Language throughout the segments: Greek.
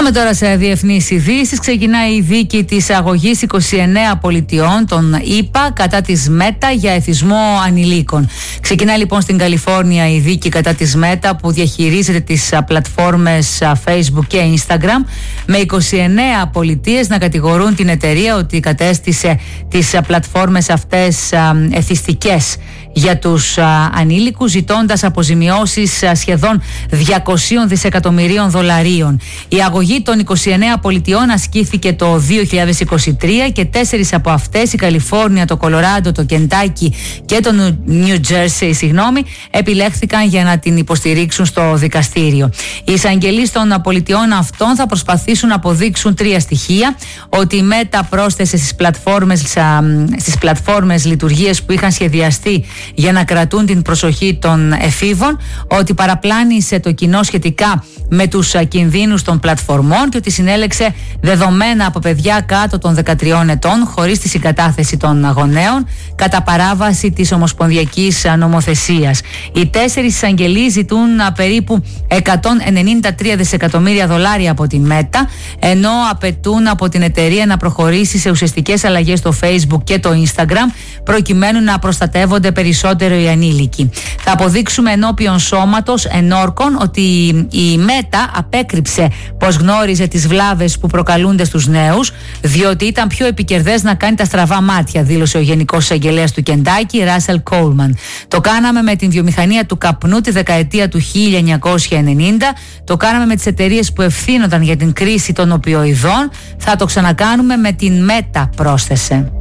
Πάμε τώρα σε διεθνείς ειδήσεις. Ξεκινάει η δίκη της αγωγής 29 πολιτιών των ΗΠΑ κατά της Μέτα για εθισμό ανηλίκων. Ξεκινάει λοιπόν στην Καλιφόρνια η δίκη κατά της Μέτα που διαχειρίζεται τις πλατφόρμες Facebook και Instagram, με 29 πολιτείες να κατηγορούν την εταιρεία ότι κατέστησε τις πλατφόρμες αυτές εθιστικές για τους ανήλικους, ζητώντας αποζημιώσεις σχεδόν 200 δισεκατομμυρίων δολαρίων. Η αγωγή των 29 πολιτιών ασκήθηκε το 2023 και 4 από αυτές, η Καλιφόρνια, το Κολοράντο, το Κεντάκι και το Νιου Τζέρσι, επιλέχθηκαν για να την υποστηρίξουν στο δικαστήριο. Οι εισαγγελείς των πολιτιών αυτών θα προσπαθήσουν να αποδείξουν 3 στοιχεία: ότι η Μέτα πρόσθεσε στις πλατφόρμες λειτουργίες που είχαν σχεδιαστεί για να κρατούν την προσοχή των εφήβων, ότι παραπλάνησε το κοινό σχετικά με τους κινδύνους των πλατφορμών και ότι συνέλεξε δεδομένα από παιδιά κάτω των 13 ετών χωρίς τη συγκατάθεση των γονέων, κατά παράβαση της ομοσπονδιακής νομοθεσίας. Οι 4 εισαγγελείς ζητούν περίπου 193 δισεκατομμύρια δολάρια από τη Μέτα, ενώ απαιτούν από την εταιρεία να προχωρήσει σε ουσιαστικές αλλαγές στο Facebook και το Instagram προκειμένου να προστατεύονται περισσότερο οι ανήλικοι. Θα αποδείξουμε ενώπιον σώματος ενόρκων ότι η Μέτα απέκρυψε πως γνώριζε τις βλάβες που προκαλούνται στους νέους, διότι ήταν πιο επικερδές να κάνει τα στραβά μάτια, δήλωσε ο Γενικός Εισαγγελέας του Κεντάκι, Ράσελ Κόλμαν. Το κάναμε με την βιομηχανία του καπνού τη δεκαετία του 1990, το κάναμε με τις εταιρείες που ευθύνονταν για την κρίση των οπιοειδών, θα το ξανακάνουμε με την Μέτα, πρόσθεσε.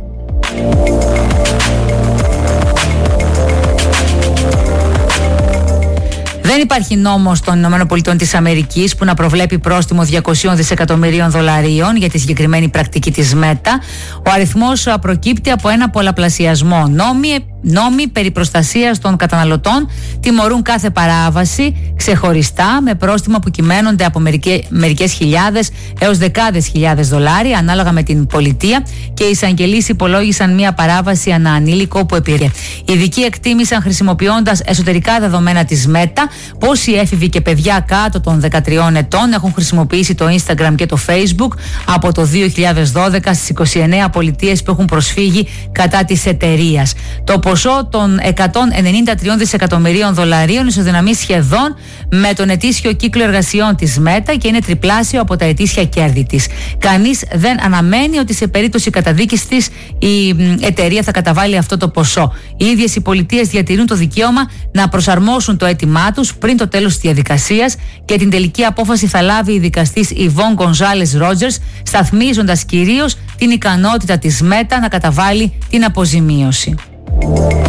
Δεν υπάρχει νόμος των ΗΠΑ που να προβλέπει πρόστιμο 200 δισεκατομμυρίων δολαρίων για τη συγκεκριμένη πρακτική της Μέτα. Ο αριθμός προκύπτει από ένα πολλαπλασιασμό. Νόμοι περί προστασίας των καταναλωτών τιμωρούν κάθε παράβαση ξεχωριστά με πρόστιμα που κυμαίνονται από μερικές χιλιάδες έως δεκάδες χιλιάδες δολάρια ανάλογα με την πολιτεία, και οι εισαγγελείς υπολόγισαν μία παράβαση ανά ανήλικο που επηρεάζει. Οι ειδικοί εκτίμησαν, χρησιμοποιώντας εσωτερικά δεδομένα της Μέτα, πως οι έφηβοι και παιδιά κάτω των 13 ετών έχουν χρησιμοποιήσει το Instagram και το Facebook από το 2012 στις 29 πολιτείες που έχουν προσφύγει κατά της εταιρείας. Το ποσό των 193 δισεκατομμυρίων δολαρίων ισοδυναμεί σχεδόν με τον ετήσιο κύκλο εργασιών της Μέτα και είναι τριπλάσιο από τα ετήσια κέρδη της. Κανείς δεν αναμένει ότι σε περίπτωση καταδίκης της η εταιρεία θα καταβάλει αυτό το ποσό. Οι ίδιες οι πολιτείες διατηρούν το δικαίωμα να προσαρμόσουν το αίτημά τους πριν το τέλος της διαδικασίας και την τελική απόφαση θα λάβει η δικαστής Ιβόν Γκονζάλες Ρότζερς, σταθμίζοντας κυρίως την ικανότητα της Μέτα να καταβάλει την αποζημίωση.